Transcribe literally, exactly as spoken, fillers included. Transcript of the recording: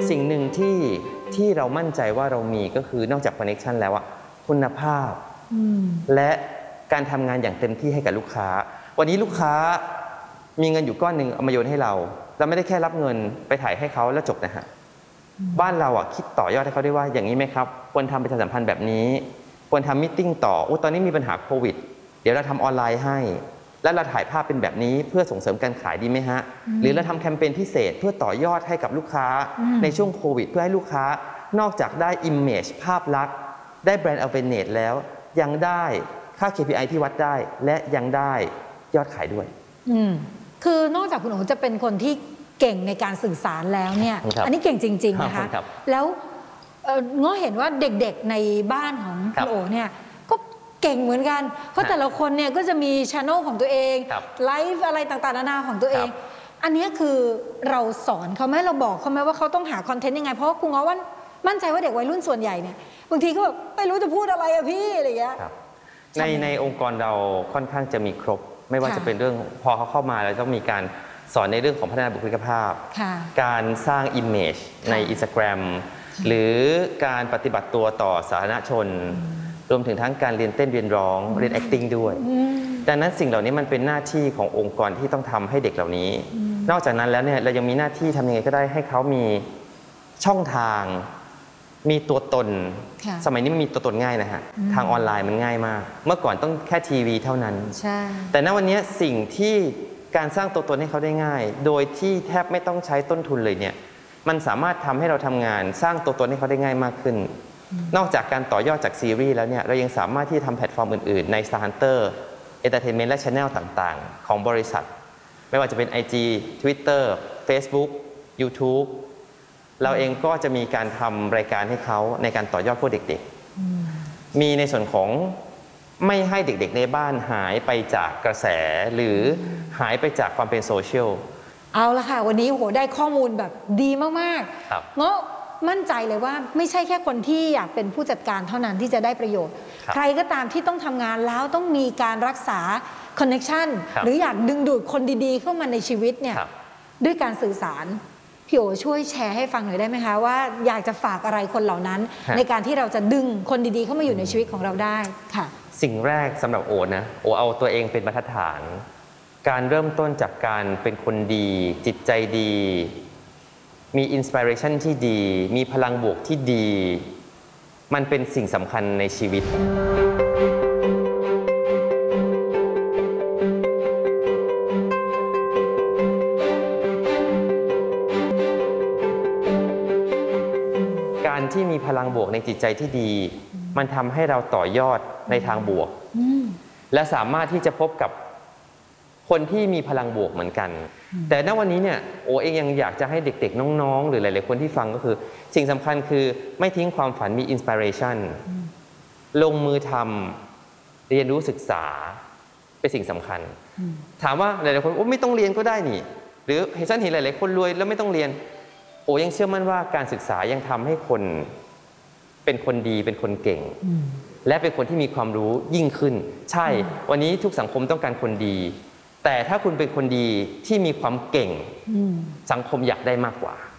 สิ่งหนึ่งที่ที่เรามั่นใจว่าเรามีก็คือนอกจากคอนเนคชันแล้วอะคุณภาพและการทำงานอย่างเต็มที่ให้กับลูกค้าวันนี้ลูกค้ามีเงินอยู่ก้อนหนึ่งเอามาโยนให้เราเราไม่ได้แค่รับเงินไปถ่ายให้เขาแล้วจบนะฮะบ้านเราอ่ะคิดต่อยอดให้เขาได้ว่าอย่างนี้ไหมครับควรทำประชาสัมพันธ์แบบนี้ควรทำมิทติ้งต่อโอ้ตอนนี้มีปัญหาโควิดเดี๋ยวเราทำออนไลน์ให้แล้วเราถ่ายภาพเป็นแบบนี้เพื่อส่งเสริมการขายดีไหมฮะหรือเราทำแคมเปญพิเศษเพื่อต่อยอดให้กับลูกค้าในช่วงโควิดเพื่อให้ลูกค้านอกจากได้ image ภาพลักษณ์ได้แบรนด์ awareness แล้วยังได้ค่า เค พี ไอ ที่วัดได้และยังได้ยอดขายด้วยคือนอกจากคุณโอจะเป็นคนที่เก่งในการสื่อสารแล้วเนี่ยอันนี้เก่งจริงๆนะคะแล้วง้อเห็นว่าเด็กๆในบ้านของคุณโอเนี่ยก็เก่งเหมือนกันเพราะแต่ละคนเนี่ยก็จะมีช่องของตัวเองไลฟ์อะไรต่างๆนานาของตัวเองอันนี้คือเราสอนเขาไหมเราบอกเขาไหมว่าเขาต้องหาคอนเทนต์ยังไงเพราะว่าคุณง้อว่ามั่นใจว่าเด็กวัยรุ่นส่วนใหญ่เนี่ยบางทีก็แบบไม่รู้จะพูดอะไรอะพี่อะไรอย่างเงี้ยในในองค์กรเราค่อนข้างจะมีครบไม่ว่าจะเป็นเรื่องพอเขาเข้ามาแล้วต้องมีการสอนในเรื่องของพัฒนาบุคลิกภาพการสร้าง image ใน Instagram หรือการปฏิบัติตัวต่อสาธารณชนรวมถึงทั้งการเรียนเต้นเรียนร้องเรียน acting ด้วยดังนั้นสิ่งเหล่านี้มันเป็นหน้าที่ขององค์กรที่ต้องทำให้เด็กเหล่านี้นอกจากนั้นแล้วเนี่ยเรายังมีหน้าที่ทำยังไงก็ได้ให้เขามีช่องทางมีตัวตนสมัยนี้มันมีตัวตนง่ายนะฮะทางออนไลน์มันง่ายมากเมื่อก่อนต้องแค่ทีวีเท่านั้นแต่ณวันนี้สิ่งที่การสร้างตัวตนให้เขาได้ง่ายโดยที่แทบไม่ต้องใช้ต้นทุนเลยเนี่ยมันสามารถทำให้เราทำงานสร้างตัวตนให้เขาได้ง่ายมากขึ้นนอกจากการต่อยอดจากซีรีส์แล้วเนี่ยเรายังสามารถที่จะทำแพลตฟอร์มอื่นๆใน Star Hunter Entertainment และ Channel ต่างๆของบริษัทไม่ว่าจะเป็น ไอ จี Twitter Facebook YouTube เราเองก็จะมีการทำรายการให้เขาในการต่อยอดพวกเด็กๆมีในส่วนของไม่ให้เด็กๆในบ้านหายไปจากกระแสหรือหายไปจากความเป็นโซเชียลเอาละค่ะวันนี้โหได้ข้อมูลแบบดีมากๆเนาะมั่นใจเลยว่าไม่ใช่แค่คนที่อยากเป็นผู้จัดการเท่านั้นที่จะได้ประโยชน์ใครก็ตามที่ต้องทำงานแล้วต้องมีการรักษาคอนเนคชันหรืออยากดึงดูดคนดีๆเข้ามาในชีวิตเนี่ยด้วยการสื่อสารพี่โอช่วยแชร์ให้ฟังหน่อยได้ไหมคะว่าอยากจะฝากอะไรคนเหล่านั้นในการที่เราจะดึงคนดีๆเข้ามาอยู่ในชีวิตของเราได้ค่ะสิ่งแรกสำหรับโอนะโอเอาตัวเองเป็นบรรทัดฐานการเริ่มต้นจากการเป็นคนดีจิตใจดีมีอินสปิเรชันที่ดีมีพลังบวกที่ดีมันเป็นสิ่งสำคัญในชีวิตการที่มีพลังบวกในจิตใจที่ดีมันทำให้เราต่อยอดในทางบวกและสามารถที่จะพบกับคนที่มีพลังบวกเหมือนกันแต่ณวันนี้เนี่ยโอเองยังอยากจะให้เด็กๆน้องๆหรือหลายๆคนที่ฟังก็คือสิ่งสำคัญคือไม่ทิ้งความฝันมีอินสปิเรชันลงมือทำเรียนรู้ศึกษาเป็นสิ่งสำคัญถามว่าหลายๆคนโอ้ไม่ต้องเรียนก็ได้นี่หรือเห็นฉันเห็นหลายๆคนรวยแล้วไม่ต้องเรียนโอยังเชื่อมั่นว่าการศึกษายังทำให้คนเป็นคนดีเป็นคนเก่งและเป็นคนที่มีความรู้ยิ่งขึ้นใช่วันนี้ทุกสังคมต้องการคนดีแต่ถ้าคุณเป็นคนดีที่มีความเก่งสังคมอยากได้มากกว่า